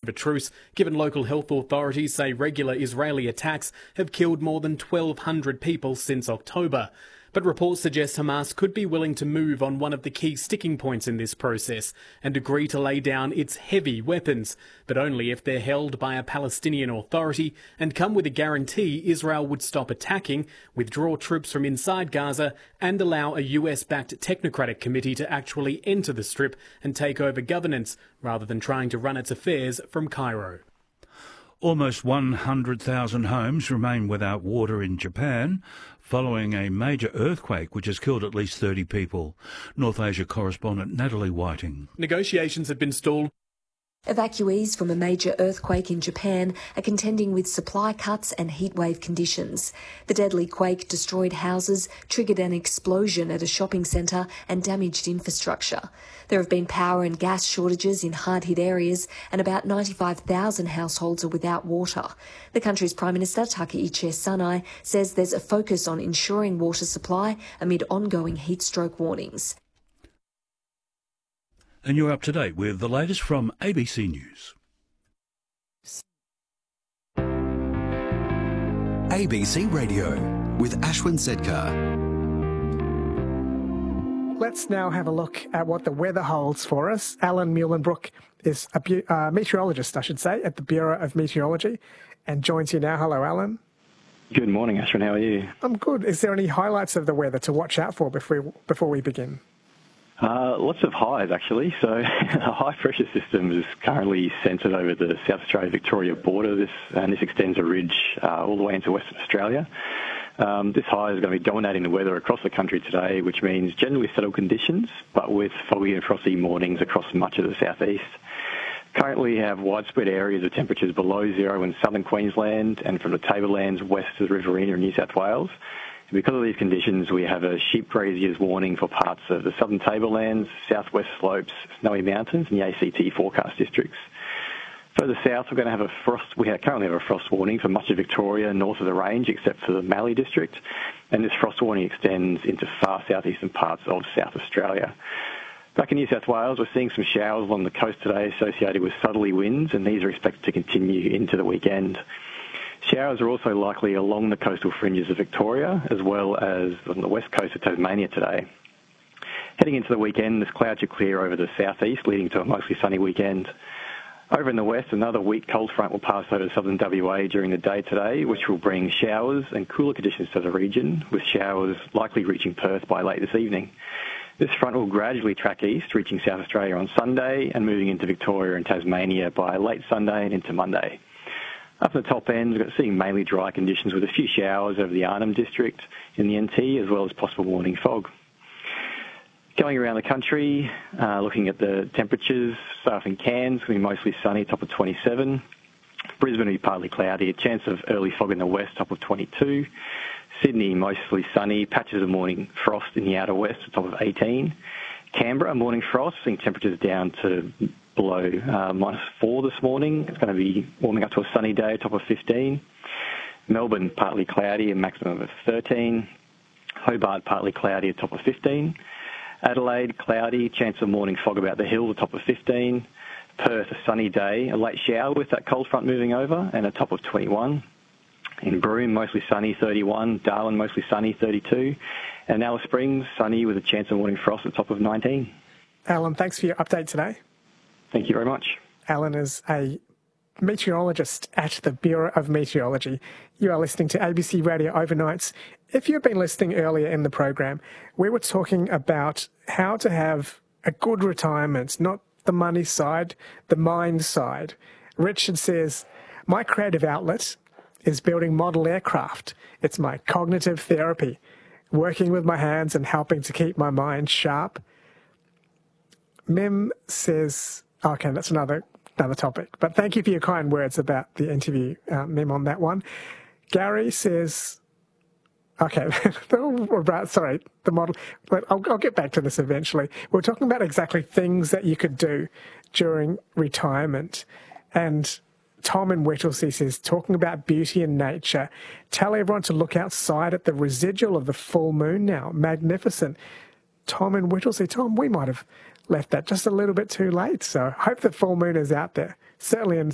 a truce, given local health authorities say regular Israeli attacks have killed more than 1,200 people since October. But reports suggest Hamas could be willing to move on one of the key sticking points in this process and agree to lay down its heavy weapons, but only if they're held by a Palestinian authority and come with a guarantee Israel would stop attacking, withdraw troops from inside Gaza and allow a US-backed technocratic committee to actually enter the Strip and take over governance, rather than trying to run its affairs from Cairo. Almost 100,000 homes remain without water in Japan following a major earthquake which has killed at least 30 people. North Asia correspondent Natalie Whiting. Negotiations have been stalled. Evacuees from a major earthquake in Japan are contending with supply cuts and heatwave conditions. The deadly quake destroyed houses, triggered an explosion at a shopping centre and damaged infrastructure. There have been power and gas shortages in hard-hit areas and about 95,000 households are without water. The country's Prime Minister, Takaichi Sanai, says there's a focus on ensuring water supply amid ongoing heatstroke warnings. And you're up to date with the latest from ABC News. ABC Radio with Ashwin Sedkar. Let's now have a look at what the weather holds for us. Alan Muhlenbrook is a meteorologist, I should say, at the Bureau of Meteorology and joins you now. Hello, Alan. Good morning, Ashwin. How are you? I'm good. Is there any highlights of the weather to watch out for before we begin? Lots of highs, actually. So a high-pressure system is currently centred over the South Australia-Victoria border. This extends a ridge all the way into Western Australia. This high is going to be dominating the weather across the country today, which means generally settled conditions, but with foggy and frosty mornings across much of the southeast. Currently, we have widespread areas of temperatures below zero in southern Queensland and from the tablelands west of the Riverina in New South Wales. Because of these conditions, we have a sheep graziers warning for parts of the southern tablelands, southwest slopes, Snowy Mountains and the ACT forecast districts. Further south, we're going to have currently have a frost warning for much of Victoria north of the range, except for the Mallee district, and this frost warning extends into far southeastern parts of South Australia. Back in New South Wales, we're seeing some showers along the coast today associated with southerly winds, and these are expected to continue into the weekend. Showers are also likely along the coastal fringes of Victoria, as well as on the west coast of Tasmania today. Heading into the weekend, this cloud should clear over the southeast, leading to a mostly sunny weekend. Over in the west, another weak cold front will pass over southern WA during the day today, which will bring showers and cooler conditions to the region, with showers likely reaching Perth by late this evening. This front will gradually track east, reaching South Australia on Sunday and moving into Victoria and Tasmania by late Sunday and into Monday. Up at the top end, we're seeing mainly dry conditions with a few showers over the Arnhem district in the NT, as well as possible morning fog. Going around the country, looking at the temperatures, start in Cairns, going to be mostly sunny, top of 27. Brisbane will be partly cloudy, a chance of early fog in the west, top of 22. Sydney, mostly sunny, patches of morning frost in the outer west, top of 18. Canberra, morning frost, seeing temperatures down to below -4 this morning. It's going to be warming up to a sunny day, top of 15. Melbourne, partly cloudy, a maximum of 13. Hobart, partly cloudy, a top of 15. Adelaide, cloudy, chance of morning fog about the hill, a top of 15. Perth, a sunny day, a late shower with that cold front moving over, and a top of 21. In Broome, mostly sunny, 31. Darwin, mostly sunny, 32. And Alice Springs, sunny with a chance of morning frost at top of 19. Alan, thanks for your update today. Thank you very much. Alan is a meteorologist at the Bureau of Meteorology. You are listening to ABC Radio Overnights. If you've been listening earlier in the program, we were talking about how to have a good retirement, not the money side, the mind side. Richard says, my creative outlet is building model aircraft. It's my cognitive therapy, working with my hands and helping to keep my mind sharp. Mim says, okay, that's another topic, but thank you for your kind words about the interview, Mim, on that one. Gary says, okay, sorry, the model, but I'll get back to this eventually. We're talking about exactly things that you could do during retirement. And Tom in Whittlesea says, talking about beauty and nature, tell everyone to look outside at the residual of the full moon now. Magnificent. Tom in Whittlesea. Tom, we might have left that just a little bit too late, so I hope the full moon is out there. Certainly in